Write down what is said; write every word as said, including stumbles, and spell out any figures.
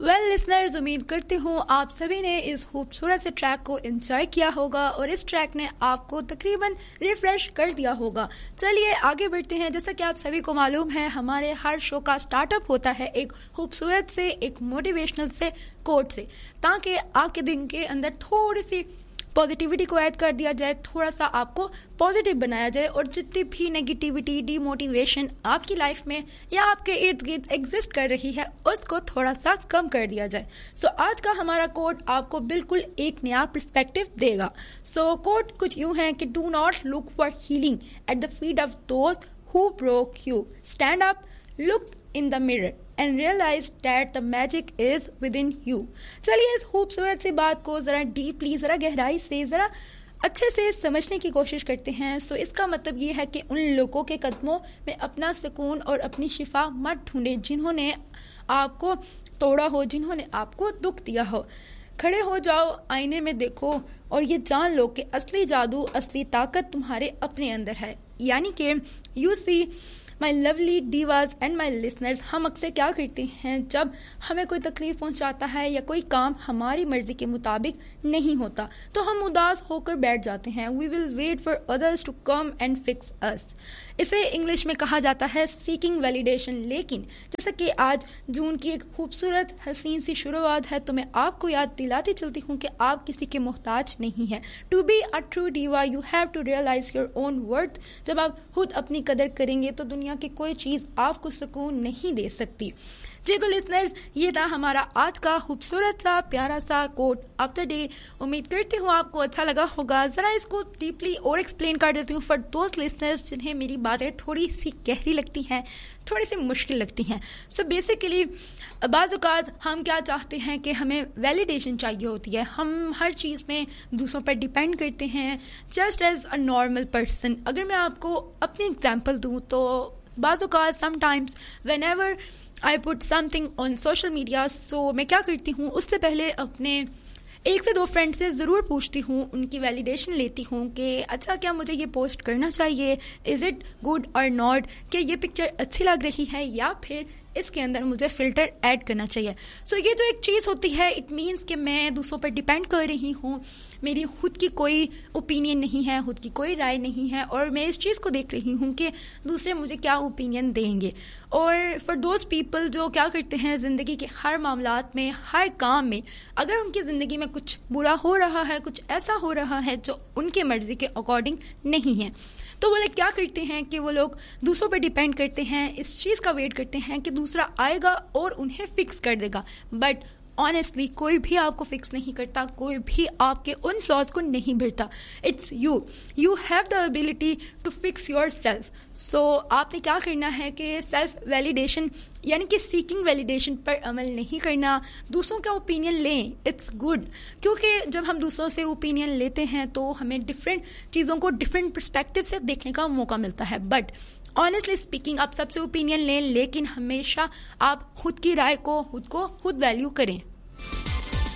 Well listeners, उम्मीद करती हूँ आप सभी ने इस खूबसूरत से ट्रैक को एंजॉय किया होगा और इस ट्रैक ने आपको तकरीबन रिफ्रेश कर दिया होगा। चलिए आगे बढ़ते हैं। जैसा कि आप सभी को मालूम है, हमारे हर शो का स्टार्टअप होता है एक खूबसूरत से, एक मोटिवेशनल से कोट से, ताकि आपके दिन के अंदर थोड़ी सी पॉजिटिविटी को ऐड कर दिया जाए, थोड़ा सा आपको पॉजिटिव बनाया जाए और जितनी भी नेगेटिविटी, डिमोटिवेशन आपकी लाइफ में या आपके इर्द गिर्द एग्जिस्ट कर रही है उसको थोड़ा सा कम कर दिया जाए। सो so, आज का हमारा कोट आपको बिल्कुल एक नया पर्सपेक्टिव देगा। सो so, कोट कुछ यूं है कि do not look for healing at the feet of those who broke you, stand up, look in the mirror and realize that the magic is within you। चलिए इस खूबसूरत सी बात को जरा डीपली, जरा गहराई से, जरा अच्छे से समझने की कोशिश करते हैं। सो इसका मतलब ये है कि उन लोगों के कदमों में अपना सुकून और अपनी शिफा मत ढूंढे जिन्होंने आपको तोड़ा हो, जिन्होंने आपको दुख दिया हो। खड़े हो जाओ, आईने में देखो और ये जान लो कि असली जादू, असली ताकत तुम्हारे अपने अंदर है। यानी कि you see my lovely divas and my listeners, हम अक्सर क्या करते हैं जब हमें कोई तकलीफ पहुंचाता है या कोई काम हमारी मर्जी के मुताबिक नहीं होता तो हम उदास होकर बैठ जाते हैं। We will wait for others to come and fix अस। इसे इंग्लिश में कहा जाता है सीकिंग वैलिडेशन। लेकिन जैसा कि आज जून की एक खूबसूरत हसीन सी शुरुआत है तो मैं आपको याद दिलाती चलती हूँ कि आप किसी के मोहताज नहीं है। To be a true diva you have to realise your own worth. जब आप खुद अपनी कदर करेंगे तो दुनिया कि कोई चीज आपको सुकून नहीं दे सकती। जी तो लिसनर्स, ये था हमारा आज का खूबसूरत सा प्यारा सा कोट ऑफ द डे। उम्मीद करती हूँ आपको अच्छा लगा होगा। जरा इसको डीपली और एक्सप्लेन कर देती हूँ फॉर दोस्त लिसनर्स जिन्हें मेरी बातें थोड़ी सी गहरी लगती हैं, थोड़ी सी मुश्किल लगती हैं। सो बेसिकली बाज़ औक़ात हम क्या चाहते हैं कि हमें वैलिडेशन चाहिए होती है। हम हर चीज़ में दूसरों पर डिपेंड करते हैं just as a normal person. अगर मैं आपको अपनी एग्जांपल दूँ तो बाज़ औक़ात sometimes whenever I put something on social media, सो मैं क्या करती हूँ, उससे पहले अपने एक से दो फ्रेंड से ज़रूर पूछती हूँ, उनकी वैलिडेशन लेती हूँ कि अच्छा क्या मुझे ये पोस्ट करना चाहिए, इज़ इट गुड और नॉट, क्या ये पिक्चर अच्छी लग रही है या फिर इसके अंदर मुझे फ़िल्टर ऐड करना चाहिए। सो so, ये जो एक चीज़ होती है, इट मीन्स कि मैं दूसरों पर डिपेंड कर रही हूँ, मेरी खुद की कोई ओपिनियन नहीं है, खुद की कोई राय नहीं है और मैं इस चीज़ को देख रही हूँ कि दूसरे मुझे क्या ओपिनियन देंगे। और फॉर दोज पीपल जो क्या करते हैं ज़िंदगी के हर मामलात में, हर काम में, अगर उनकी ज़िंदगी में कुछ बुरा हो रहा है, कुछ ऐसा हो रहा है जो उनके मर्ज़ी के अकॉर्डिंग नहीं है, तो वो लोग क्या करते हैं कि वो लोग दूसरों पर डिपेंड करते हैं, इस चीज़ का वेट करते हैं कि दूसरा आएगा और उन्हें फिक्स कर देगा। बट ऑनेस्टली कोई भी आपको फिक्स नहीं करता, कोई भी आपके उन फ्लॉज को नहीं भरता। It's you you have the ability to fix your self. सो आपने क्या करना है कि सेल्फ वैलिडेशन यानी कि सीकिंग वैलिडेशन पर अमल नहीं करना। दूसरों का ओपिनियन लें, इट्स गुड, क्योंकि जब हम दूसरों से ओपिनियन लेते हैं तो हमें डिफरेंट चीज़ों को डिफरेंट पर्सपेक्टिव से देखने का मौका मिलता है। बट ऑनेस्टली स्पीकिंग, आप सबसे ओपिनियन लें लेकिन हमेशा आप खुद की राय को खुद को खुद वैल्यू करें।